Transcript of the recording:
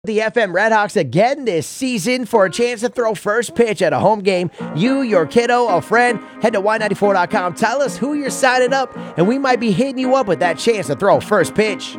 The FM Redhawks again this season for a chance to throw first pitch at a home game. You, your kiddo, a friend, head to Y94.com. Tell us who you're signing up, and we might be hitting you up with that chance to throw first pitch.